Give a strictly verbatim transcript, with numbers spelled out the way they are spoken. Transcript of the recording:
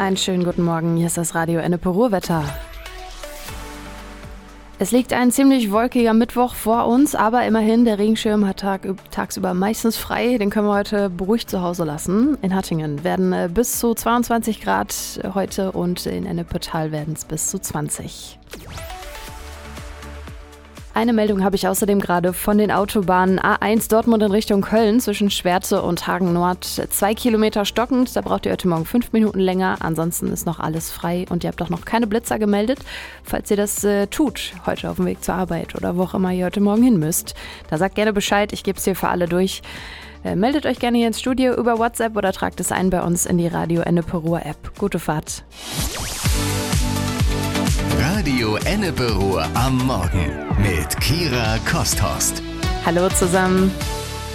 Einen schönen guten Morgen, hier ist das Radio Ennepe Ruhrwetter. Es liegt ein ziemlich wolkiger Mittwoch vor uns, aber immerhin, der Regenschirm hat Tag, tagsüber meistens frei. Den können wir heute beruhigt zu Hause lassen. In Hattingen werden äh, bis zu zweiundzwanzig Grad heute und in Ennepetal werden es bis zu zwanzig. Eine Meldung habe ich außerdem gerade von den Autobahnen A eins Dortmund in Richtung Köln zwischen Schwerte und Hagen Nord. Zwei Kilometer stockend, da braucht ihr heute Morgen fünf Minuten länger. Ansonsten ist noch alles frei und ihr habt auch noch keine Blitzer gemeldet. Falls ihr das äh, tut, heute auf dem Weg zur Arbeit oder wo auch immer ihr heute Morgen hin müsst, da sagt gerne Bescheid, ich gebe es hier für alle durch. Äh, meldet euch gerne hier ins Studio über WhatsApp oder tragt es ein bei uns in die Radio Ennepe Ruhr App. Gute Fahrt. Radio Ennepe Ruhr am Morgen mit Kira Kosthorst. Hallo zusammen.